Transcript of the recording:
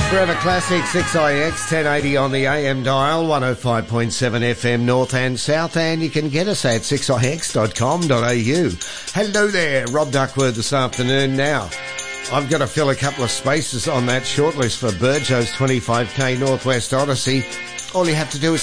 Forever Classic 6IX 1080 on the AM dial, 105.7 FM North and South, and you can get us at 6ix.com.au. Hello there, Rob Duckworth this afternoon. Now, I've got to fill a couple of spaces on that shortlist for Burjo's 25k Northwest Odyssey. All you have to do is